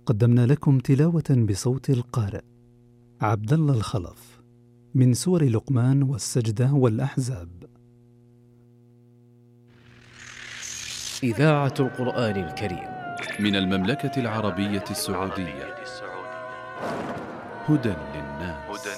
قدمنا لكم تلاوة بصوت القارئ عبد الله الخلف من سور لقمان والسجدة والأحزاب. إذاعة القرآن الكريم من المملكة العربية السعودية. هدى للناس.